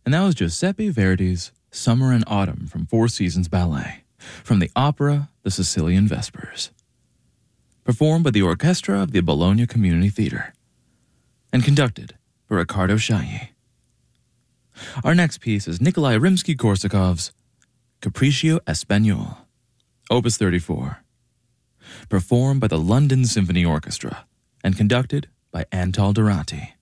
And that was Giuseppe Verdi's Summer and Autumn from Four Seasons Ballet, from the opera The Sicilian Vespers, performed by the orchestra of the Bologna Community Theatre, and conducted by Riccardo Chailly. Our next piece is Nikolai Rimsky-Korsakov's Capriccio Espagnole, Opus 34, performed by the London Symphony Orchestra and conducted by Antal Durante.